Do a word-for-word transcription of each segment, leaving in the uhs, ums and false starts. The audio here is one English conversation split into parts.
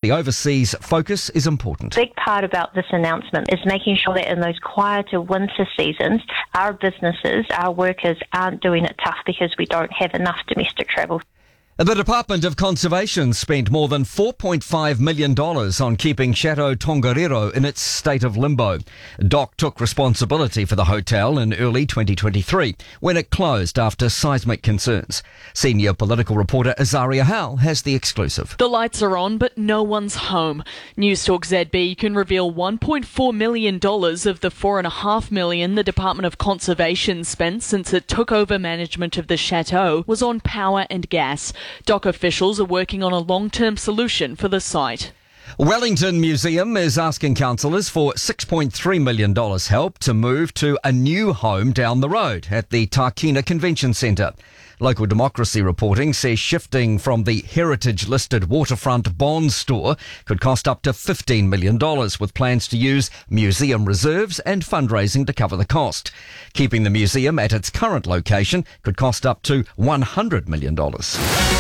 the overseas focus is important. A big part about this announcement is making sure that in those quieter winter seasons, our businesses, our workers aren't doing it tough because we don't have enough domestic travel. The Department of Conservation spent more than four point five million dollars on keeping Chateau Tongariro in its state of limbo. D O C took responsibility for the hotel in early twenty twenty-three when it closed after seismic concerns. Senior political reporter Azaria Howell has the exclusive. The lights are on, but no one's home. Newstalk Z B can reveal one point four million dollars of the four point five million dollars the Department of Conservation spent since it took over management of the chateau was on power and gas. D O C officials are working on a long-term solution for the site. Wellington Museum is asking councillors for six point three million dollars help to move to a new home down the road at the Tākina Convention Centre. Local Democracy reporting says shifting from the heritage-listed waterfront Bond store could cost up to fifteen million dollars, with plans to use museum reserves and fundraising to cover the cost. Keeping the museum at its current location could cost up to one hundred million dollars.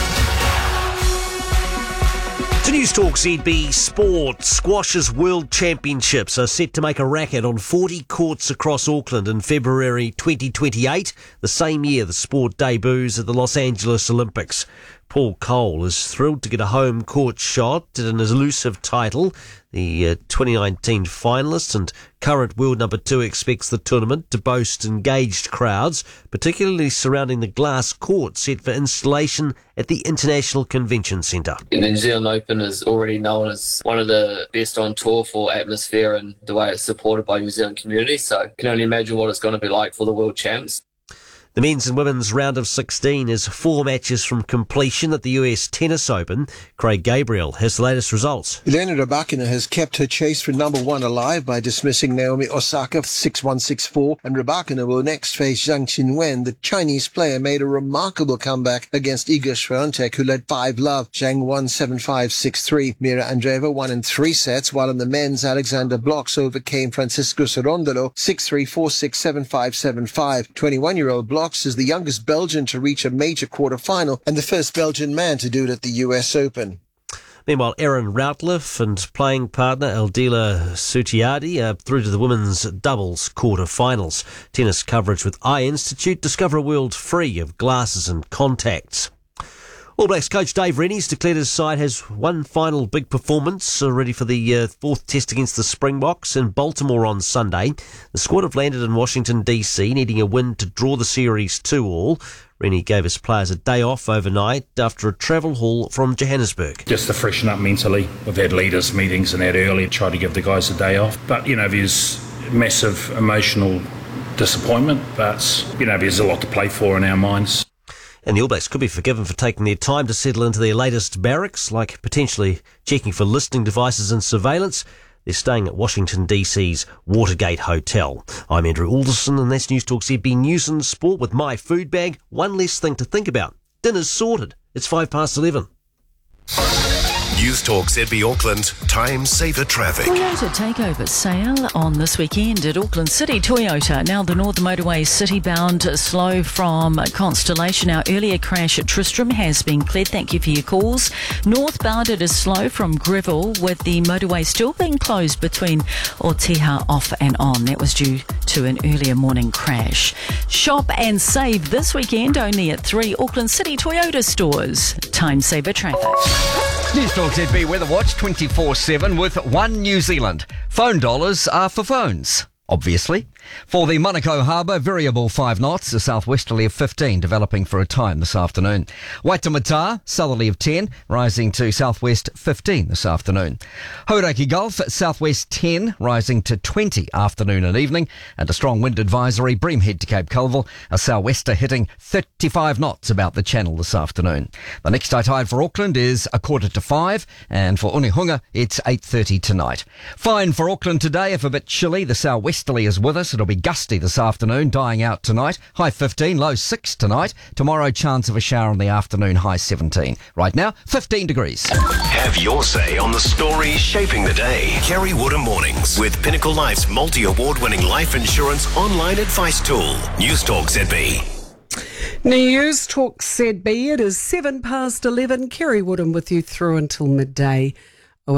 To Newstalk Z B Sport, Squash's World Championships are set to make a racket on forty courts across Auckland in February twenty twenty-eight, the same year the sport debuts at the Los Angeles Olympics. Paul Cole is thrilled to get a home court shot at an elusive title. The uh, twenty nineteen finalist and current world number two expects the tournament to boast engaged crowds, particularly surrounding the glass court set for installation at the International Convention Centre. The New Zealand Open is already known as one of the best on tour for atmosphere and the way it's supported by the New Zealand community, so I can only imagine what it's going to be like for the World Champs. The men's and women's round of sixteen is four matches from completion at the U S Tennis Open. Craig Gabriel has the latest results. Elena Rybakina has kept her chase for number one alive by dismissing Naomi Osaka six one six four, and Rybakina will next face Zhang Qinwen. The Chinese player made a remarkable comeback against Iga Swiatek, who led five love. Zhang won seven five six three. Mira Andreeva won in three sets, while in the men's Alexander Blocks overcame Francisco Cerundolo six three four six seven five seven five. twenty-one-year-old Blocks is the youngest Belgian to reach a major quarter-final and the first Belgian man to do it at the U S Open. Meanwhile, Erin Routliffe and playing partner Eldila Sutiardi are through to the women's doubles quarter-finals. Tennis coverage with Eye Institute. Discover a world free of glasses and contacts. All Blacks coach Dave Rennie's declared his side has one final big performance uh, ready for the uh, fourth test against the Springboks in Baltimore on Sunday. The squad have landed in Washington, D C, needing a win to draw the series two all. Rennie gave his players a day off overnight after a travel haul from Johannesburg. Just to freshen up mentally. We've had leaders meetings and that early, tried to give the guys a day off. But, you know, there's massive emotional disappointment, but, you know, there's a lot to play for in our minds. And the All Blacks could be forgiven for taking their time to settle into their latest barracks, like potentially checking for listening devices and surveillance. They're staying at Washington, D C's Watergate Hotel. I'm Andrew Alderson, and that's Newstalk Z B News and Sport with my food bag. One less thing to think about. Dinner's sorted. It's five past eleven. Newstalk Z B Auckland, time saver traffic. Toyota takeover sale on this weekend at Auckland City Toyota. Now the North Motorway city-bound slow from Constellation. Our earlier crash at Tristram has been cleared. Thank you for your calls. Northbound it is slow from Greville, with the motorway still being closed between Oteha off and on. That was due to an earlier morning crash. Shop and save this weekend only at three Auckland City Toyota stores. Time saver traffic. Newstalk Z B Weather Watch twenty-four seven with One New Zealand. Phone dollars are for phones, obviously. For the Manukau Harbour, variable five knots, a southwesterly of fifteen, developing for a time this afternoon. Waitemata, southerly of ten, rising to southwest fifteen this afternoon. Hauraki Gulf, southwest ten, rising to twenty afternoon and evening. And a strong wind advisory, Breamhead to Cape Colville, a southwester hitting thirty-five knots about the channel this afternoon. The next high tide for Auckland is a quarter to five, and for Unihunga, it's eight thirty tonight. Fine for Auckland today, if a bit chilly. The southwesterly is with us. It'll be gusty this afternoon, dying out tonight. High fifteen, low six tonight. Tomorrow, chance of a shower in the afternoon, high seventeen. Right now, fifteen degrees. Have your say on the stories shaping the day. Kerry Woodham Mornings with Pinnacle Life's multi-award-winning life insurance online advice tool. Newstalk Z B. Newstalk Z B. It is seven past eleven. Kerry Woodham with you through until midday.